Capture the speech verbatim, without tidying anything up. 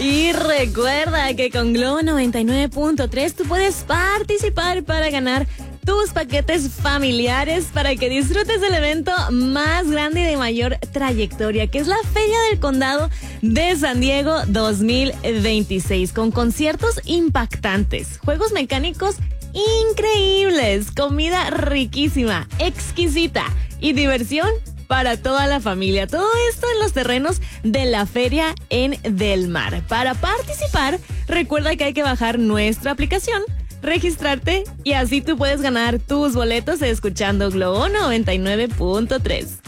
Y recuerda que con Globo noventa y nueve punto tres tú puedes participar para ganar tus paquetes familiares para que disfrutes del evento más grande y de mayor trayectoria, que es la Feria del Condado de San Diego dos mil veintiséis, con conciertos impactantes, juegos mecánicos increíbles, comida riquísima, exquisita y diversión para toda la familia. Todo esto en los terrenos de la Feria en Del Mar. Para participar, recuerda que hay que bajar nuestra aplicación, registrarte y así tú puedes ganar tus boletos escuchando Globo noventa y nueve punto tres.